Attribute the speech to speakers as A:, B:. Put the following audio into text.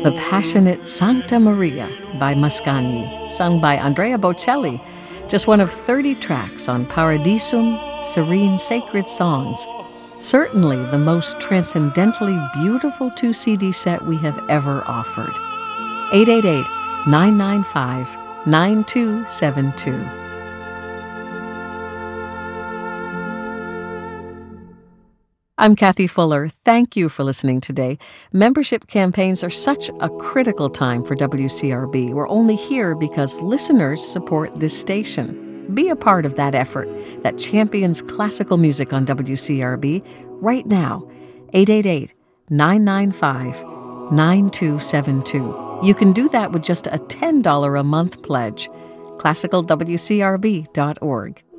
A: The Passionate Sancta Maria by Mascagni, sung by Andrea Bocelli, just one of 30 tracks on Paradisum, Serene Sacred Songs. Certainly the most transcendently beautiful 2-CD set we have ever offered. 888-995-9272. I'm Kathy Fuller. Thank you for listening today. Membership campaigns are such a critical time for WCRB. We're only here because listeners support this station. Be a part of that effort that champions classical music on WCRB right now. 888-995-9272. You can do that with just a $10 a month pledge. ClassicalWCRB.org.